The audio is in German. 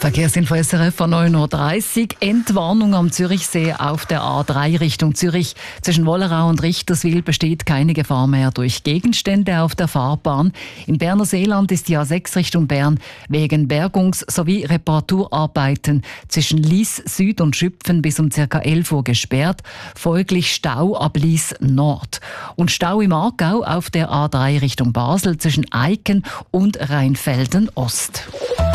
Verkehrsinfo SRF von 9:30 Uhr. Entwarnung am Zürichsee auf der A3 Richtung Zürich. Zwischen Wollerau und Richterswil besteht keine Gefahr mehr durch Gegenstände auf der Fahrbahn. Im Berner Seeland ist die A6 Richtung Bern wegen Bergungs- sowie Reparaturarbeiten zwischen Lies Süd und Schüpfen bis um ca. 11 Uhr gesperrt. Folglich Stau ab Lies Nord. Und Stau im Aargau auf der A3 Richtung Basel zwischen Eiken und Rheinfelden Ost.